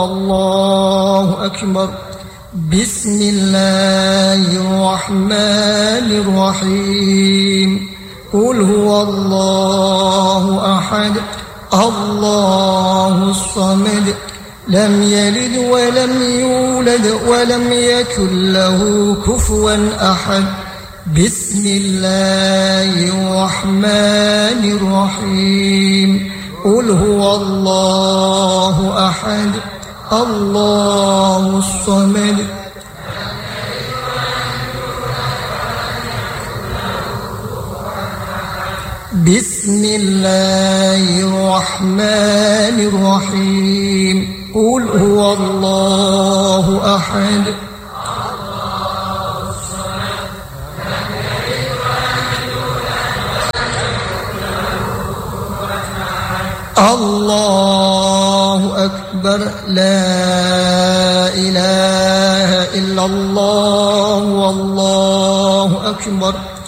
الله أكبر. بسم الله الرحمن الرحيم. قل هو الله أحد الله الصمد لم يلد ولم يولد ولم يكن له كفوا أحد. بسم الله الرحمن الرحيم. قل هو الله أحد الله الصمد. بسم الله الرحمن الرحيم. قل هو الله أحد الله أكبر. لا إله إلا الله والله أكبر.